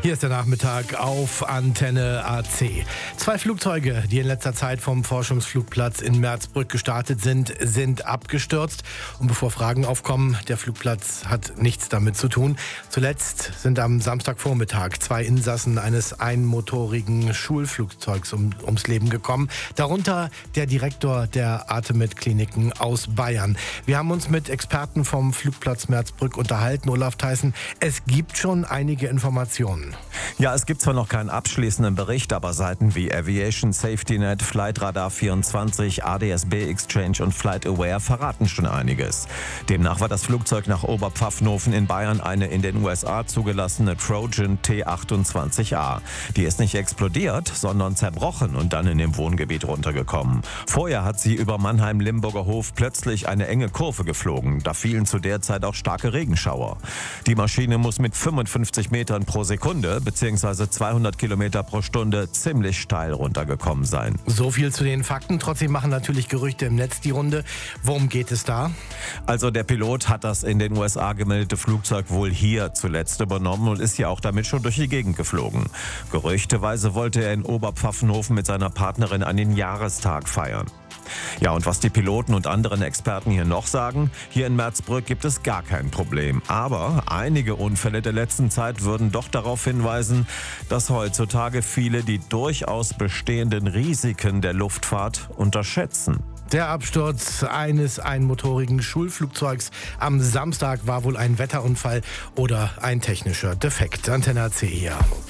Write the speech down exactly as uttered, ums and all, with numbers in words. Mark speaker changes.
Speaker 1: Hier ist der Nachmittag auf Antenne A C. Zwei Flugzeuge, die in letzter Zeit vom Forschungsflugplatz in Merzbrück gestartet sind, sind abgestürzt. Und bevor Fragen aufkommen, der Flugplatz hat nichts damit zu tun. Zuletzt sind am Samstagvormittag zwei Insassen eines einmotorigen Schulflugzeugs um, ums Leben gekommen. Darunter der Direktor der Artemed-Kliniken aus Bayern. Wir haben uns mit Experten vom Flugplatz Merzbrück unterhalten. Olaf Theissen, es gibt schon einige Informationen.
Speaker 2: Ja, es gibt zwar noch keinen abschließenden Bericht, aber Seiten wie Aviation Safety Net, Flightradar vierundzwanzig, A D S B Exchange und FlightAware verraten schon einiges. Demnach war das Flugzeug nach Oberpfaffenhofen in Bayern eine in den U S A zugelassene Trojan T achtundzwanzig A. Die ist nicht explodiert, sondern zerbrochen und dann in dem Wohngebiet runtergekommen. Vorher hat sie über Mannheim-Limburger Hof plötzlich eine enge Kurve geflogen. Da fielen zu der Zeit auch starke Regenschauer. Die Maschine muss mit fünfundfünfzig Metern pro Sekunde bzw. zweihundert Kilometer pro Stunde ziemlich steil runtergekommen sein.
Speaker 1: So viel zu den Fakten. Trotzdem machen natürlich Gerüchte im Netz die Runde. Worum geht es da?
Speaker 2: Also der Pilot hat das in den U S A gemeldete Flugzeug wohl hier zuletzt übernommen und ist ja auch damit schon durch die Gegend geflogen. Gerüchteweise wollte er in Oberpfaffenhofen mit seiner Partnerin einen Jahrestag feiern. Ja, und was die Piloten und anderen Experten hier noch sagen, hier in Merzbrück gibt es gar kein Problem. Aber einige Unfälle der letzten Zeit würden doch darauf hinweisen, dass heutzutage viele die durchaus bestehenden Risiken der Luftfahrt unterschätzen.
Speaker 1: Der Absturz eines einmotorigen Schulflugzeugs am Samstag war wohl ein Wetterunfall oder ein technischer Defekt. Antenne A C hier.